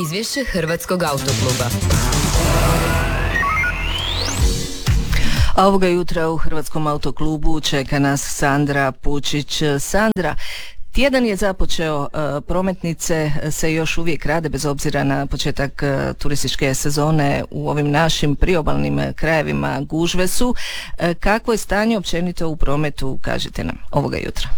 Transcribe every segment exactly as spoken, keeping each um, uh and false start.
Izvješće Hrvatskog autokluba. A ovoga jutra u Hrvatskom autoklubu čeka nas Sandra Pučić. Sandra, tjedan je započeo, prometnice se još uvijek rade bez obzira na početak turističke sezone u ovim našim priobalnim krajevima, gužve su. Kakvo je stanje općenito u prometu, kažite nam, ovoga jutra?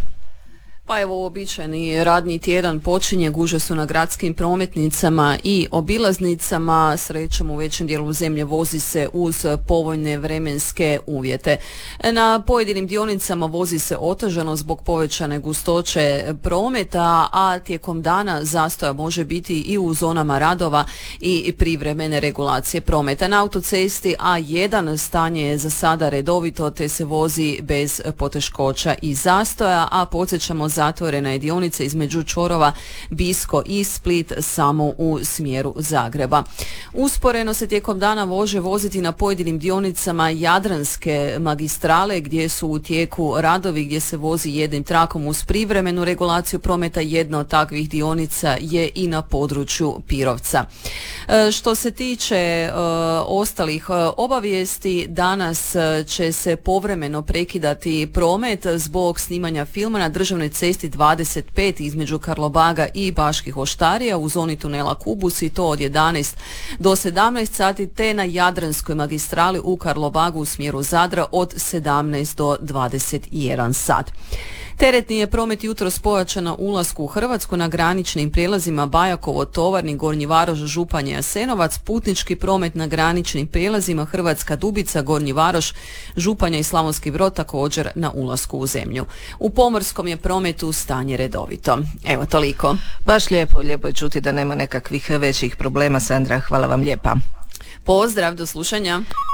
Pa evo, uobičajeni radni tjedan počinje, gužve su na gradskim prometnicama i obilaznicama. Srećom u većem dijelu zemlje vozi se uz povoljne vremenske uvjete. Na pojedinim dionicama vozi se otežano zbog povećane gustoće prometa, a tijekom dana zastoja može biti i u zonama radova i privremene regulacije prometa. Na autocesti A jedan stanje je za sada redovito te se vozi bez poteškoća i zastoja, a podsjećamo zatvorena je dionica između čvorova Bisko i Split samo u smjeru Zagreba. Usporeno se tijekom dana može voziti na pojedinim dionicama Jadranske magistrale gdje su u tijeku radovi, gdje se vozi jednim trakom uz privremenu regulaciju prometa. Jedna od takvih dionica je i na području Pirovca. E, što se tiče e, ostalih e, obavijesti, danas će se povremeno prekidati promet zbog snimanja filma na državnoj cesti dvadeset pet između Karlobaga i Baških Oštarija u zoni tunela Kubus, i to od jedanaest do sedamnaest sati, te na Jadranskoj magistrali u Karlobagu u smjeru Zadra od sedamnaest do dvadeset jedan sat. Teretni je promet jutros pojačan na ulasku u Hrvatsku na graničnim prijelazima Bajakovo, Tovarnik, Gornji Varoš, Županje, Jasenovac. Putnički promet na graničnim prijelazima Hrvatska Dubica, Gornji Varoš, Županja i Slavonski Brod također na ulasku u zemlju. U pomorskom je prometu stanje redovito. Evo toliko. Baš lijepo, lijepo je čuti da nema nekakvih većih problema. Sandra, hvala vam lijepa. Pozdrav, do slušanja.